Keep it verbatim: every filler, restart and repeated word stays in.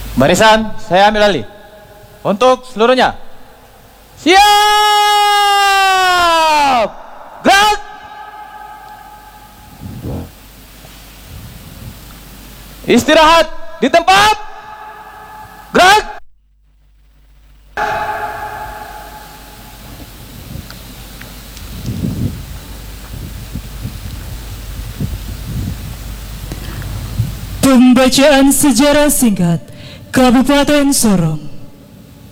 Barisan, saya ambil alih. Untuk seluruhnya. Siap! Gerak! Istirahat di tempat. Gerak! Pembacaan sejarah singkat Kabupaten Sorong.